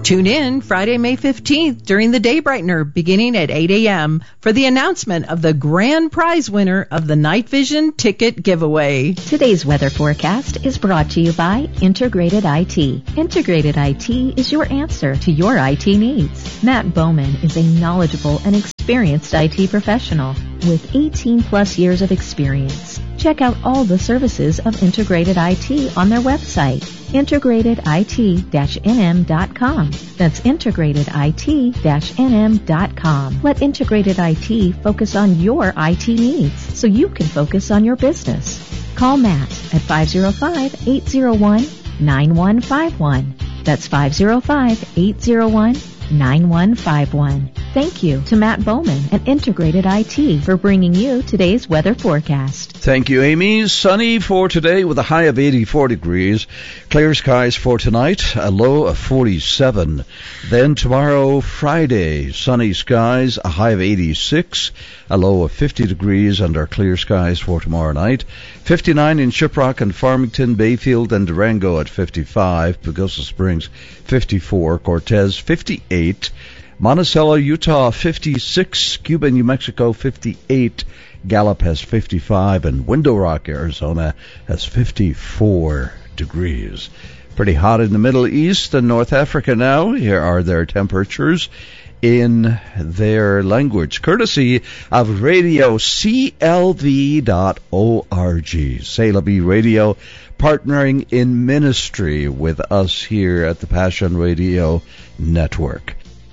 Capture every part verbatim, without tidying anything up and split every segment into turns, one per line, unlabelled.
Tune in Friday, May fifteenth during the Day Brightener beginning at eight a.m. for the announcement of the grand prize winner of the Night Vision ticket giveaway.
Today's weather forecast is brought to you by Integrated I T. Integrated I T is your answer to your I T needs. Matt Bowman is a knowledgeable and experienced I T professional with eighteen plus years of experience. Check out all the services of Integrated I T on their website, integrated I T dash N M dot com. That's integrated I T dash N M dot com. Let Integrated I T focus on your I T needs so you can focus on your business. Call Matt at five oh five, eight oh one, nine one five one. That's five oh five, eight oh one, nine one five one. Thank you to Matt Bowman and Integrated I T for bringing you today's weather forecast.
Thank you, Amy. Sunny for today with a high of eighty-four degrees. Clear skies for tonight, a low of forty-seven. Then tomorrow, Friday, sunny skies, a high of eighty-six, a low of fifty degrees, and our clear skies for tomorrow night. fifty-nine in Shiprock and Farmington, Bayfield and Durango at fifty-five, Pagosa Springs fifty-four, Cortez fifty-eight, Monticello, Utah fifty-six, Cuba, New Mexico fifty-eight, Gallup has fifty-five, and Window Rock, Arizona has fifty-four degrees. Pretty hot in the Middle East and North Africa now. Here are their temperatures in their language, courtesy of radio C L V dot org. C L V Radio, partnering in ministry with us here at the Passion Radio Network.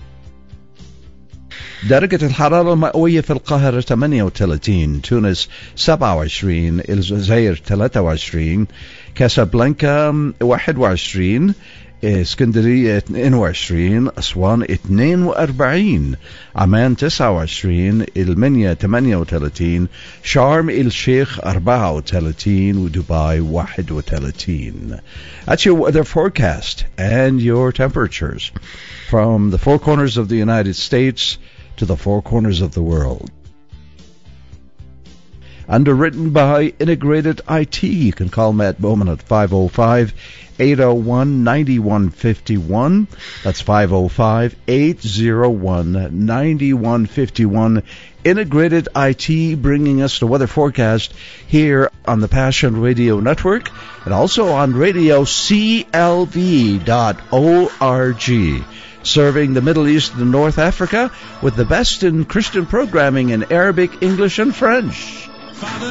درجة الحرارة المئوية في القاهرة ثمانية وثلاثين، تونس سبعة وعشرين، الجزائر ثلاثة وعشرين، كاسابلانكا واحد وعشرين، اسكندرية اثنين وعشرين، أسوان اثنين وأربعين، عمان تسعة وعشرين، المنيا ثمانية وثلاثين، شرم الشيخ أربعة وثلاثين، ودبي واحد وثلاثين. That's your weather forecast and your temperatures from the four corners of the United States to the four corners of the world. Underwritten by Integrated I T. You can call Matt Bowman at five oh five, eight oh one, nine one five one. That's five oh five, eight oh one, nine one five one. Integrated I T bringing us the weather forecast here on the Passion Radio Network and also on radio C L V dot org. Serving the Middle East and North Africa with the best in Christian programming in Arabic, English, and French.